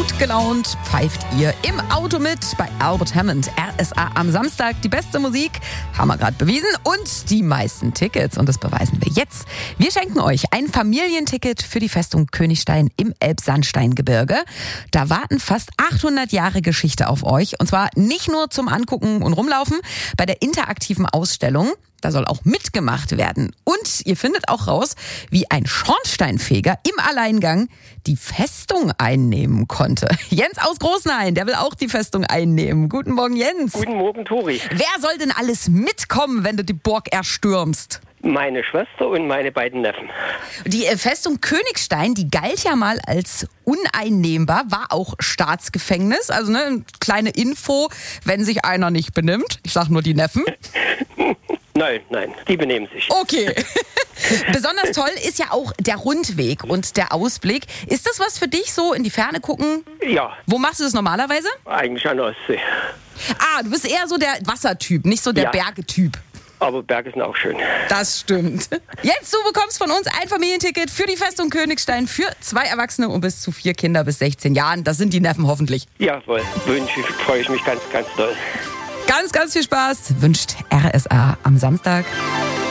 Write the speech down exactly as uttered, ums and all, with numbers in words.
Gut gelaunt pfeift ihr im Auto mit bei Albert Hammond. R S A am Samstag. Die beste Musik haben wir gerade bewiesen und die meisten Tickets. Und das beweisen wir jetzt. Wir schenken euch ein Familienticket für die Festung Königstein im Elbsandsteingebirge. Da warten fast achthundert Jahre Geschichte auf euch. Und zwar nicht nur zum Angucken und Rumlaufen. Bei der interaktiven Ausstellung, da soll auch mitgemacht werden. Und ihr findet auch raus, wie ein Schornsteinfeger im Alleingang die Festung einnehmen konnte. Jens aus Großenhain, der will auch die Festung einnehmen. Guten Morgen, Jens. Guten Morgen, Tori. Wer soll denn alles mitkommen, wenn du die Burg erstürmst? Meine Schwester und meine beiden Neffen. Die Festung Königstein, die galt ja mal als uneinnehmbar, war auch Staatsgefängnis. Also ne, eine kleine Info, wenn sich einer nicht benimmt. Ich sag nur die Neffen. Nein, nein, die benehmen sich. Okay. Besonders toll ist ja auch der Rundweg und der Ausblick. Ist das was für dich, so in die Ferne gucken? Ja. Wo machst du das normalerweise? Eigentlich an der Ostsee. Ah, du bist eher so der Wassertyp, nicht so der Ja. Bergetyp. Aber Berge sind auch schön. Das stimmt. Jetzt, du bekommst von uns ein Familienticket für die Festung Königstein für zwei Erwachsene und bis zu vier Kinder bis sechzehn Jahren. Das sind die Neffen hoffentlich. Jawohl, wünsche ich, freue ich mich ganz, ganz doll. Ganz, ganz viel Spaß wünscht R S A am Samstag.